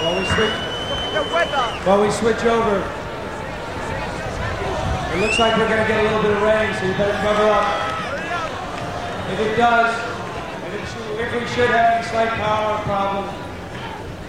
While we switch over, it looks like we're going to get a little bit of rain, so you better cover up. If it does, if we should have any slight power problem,